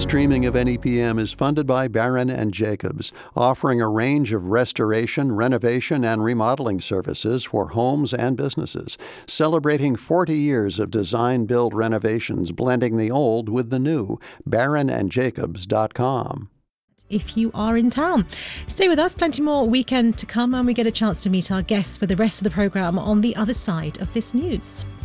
streaming of NEPM is funded by Barron and Jacobs, offering a range of restoration, renovation, and remodeling services for homes and businesses, celebrating 40 years of design-build renovations, blending the old with the new. BarronandJacobs.com. If you are in town. Stay with us, plenty more weekend to come, and we get a chance to meet our guests for the rest of the programme on the other side of this news.